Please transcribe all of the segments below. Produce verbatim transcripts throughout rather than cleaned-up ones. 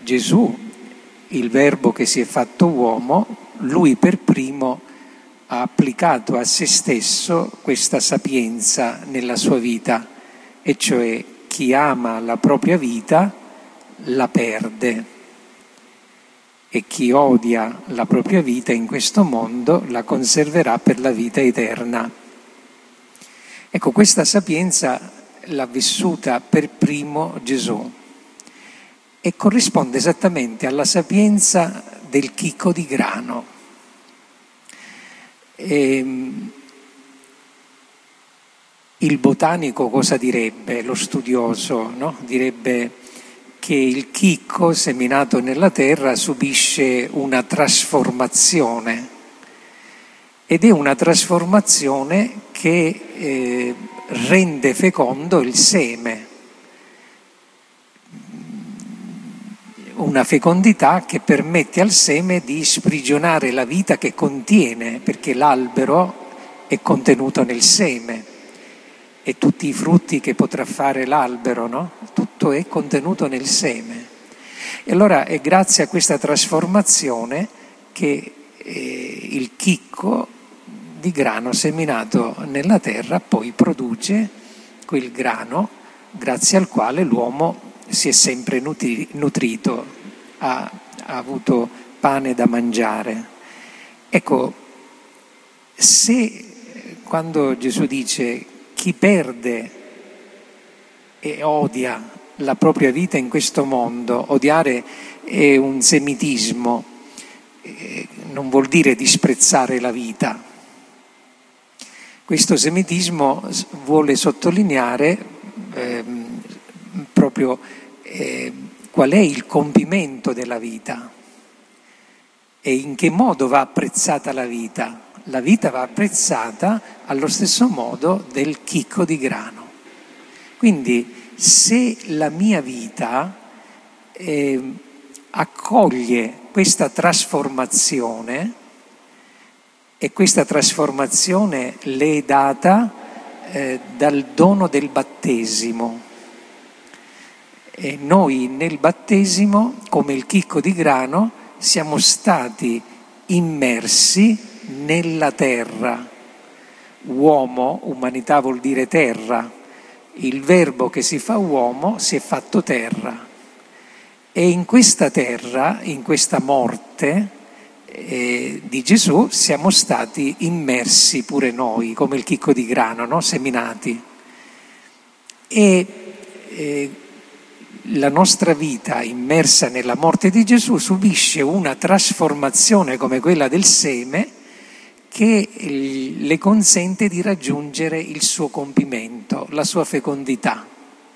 Gesù, il Verbo che si è fatto uomo, lui per primo ha applicato a se stesso questa sapienza nella sua vita, e cioè chi ama la propria vita la perde e chi odia la propria vita in questo mondo la conserverà per la vita eterna. Ecco, questa sapienza l'ha vissuta per primo Gesù e corrisponde esattamente alla sapienza del chicco di grano. E il botanico cosa direbbe? Lo studioso, no? Direbbe che il chicco seminato nella terra subisce una trasformazione, ed è una trasformazione che eh, rende fecondo il seme, una fecondità che permette al seme di sprigionare la vita che contiene, perché l'albero è contenuto nel seme e tutti i frutti che potrà fare l'albero, no? Tutto è contenuto nel seme. E allora è grazie a questa trasformazione che eh, il chicco di grano seminato nella terra poi produce quel grano grazie al quale l'uomo si è sempre nutri- nutrito, ha, ha avuto pane da mangiare. Ecco, se quando Gesù dice chi perde e odia la propria vita in questo mondo, odiare è un semitismo, eh, non vuol dire disprezzare la vita. Questo semitismo vuole sottolineare eh, proprio eh, qual è il compimento della vita e in che modo va apprezzata la vita. La vita va apprezzata allo stesso modo del chicco di grano. Quindi se la mia vita eh, accoglie questa trasformazione e questa trasformazione le è data eh, dal dono del battesimo, e noi nel battesimo, come il chicco di grano, siamo stati immersi nella terra. Uomo, umanità vuol dire terra, il Verbo che si fa uomo si è fatto terra, e in questa terra, in questa morte eh, di Gesù, siamo stati immersi pure noi, come il chicco di grano, no? Seminati. E eh, la nostra vita immersa nella morte di Gesù subisce una trasformazione come quella del seme che le consente di raggiungere il suo compimento, la sua fecondità.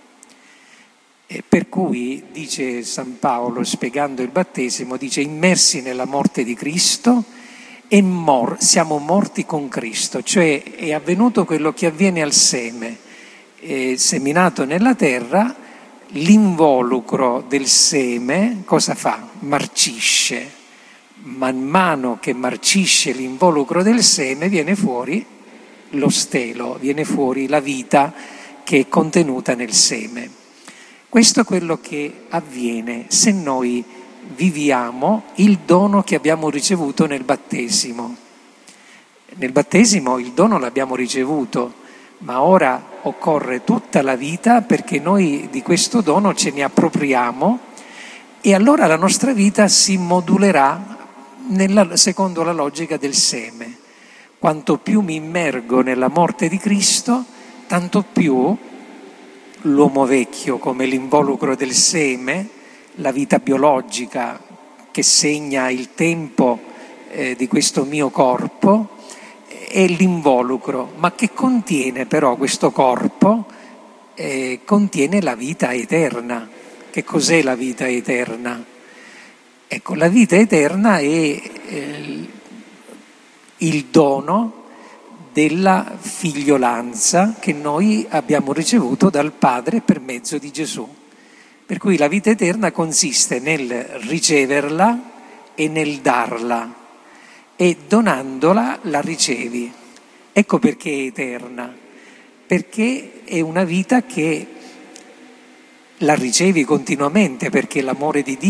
E per cui, dice San Paolo, spiegando il battesimo, dice immersi nella morte di Cristo e mor- siamo morti con Cristo, cioè è avvenuto quello che avviene al seme, è seminato nella terra, l'involucro del seme cosa fa? Marcisce. Man mano che marcisce l'involucro del seme viene fuori lo stelo, viene fuori la vita che è contenuta nel seme. Questo è quello che avviene se noi viviamo il dono che abbiamo ricevuto nel battesimo. Nel battesimo il dono l'abbiamo ricevuto, ma ora occorre tutta la vita perché noi di questo dono ce ne appropriamo, e allora la nostra vita si modulerà nella, secondo la logica del seme. Quanto più mi immergo nella morte di Cristo, tanto più l'uomo vecchio, come l'involucro del seme, la vita biologica che segna il tempo eh, di questo mio corpo, è l'involucro, ma che contiene però questo corpo, eh, contiene la vita eterna. Che cos'è la vita eterna? Ecco, la vita eterna è eh, il dono della figliolanza che noi abbiamo ricevuto dal Padre per mezzo di Gesù. Per cui la vita eterna consiste nel riceverla e nel darla, e donandola la ricevi. Ecco perché è eterna, perché è una vita che la ricevi continuamente, perché l'amore di Dio